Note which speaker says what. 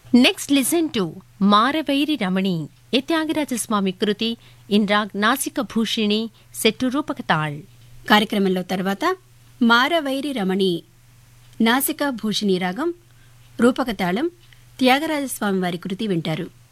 Speaker 1: Next listen to Maravairi Ramani, a Tyagaraja Kriti in rag Nasika Bhushini set to Rupakatal.
Speaker 2: కార్యక్రమంలో తర్వాత మారవైరి రమణి నాసికా భూషిణి రాగం రూపకతాళం త్యాగరాజస్వామి వారి కృతి వింటారు.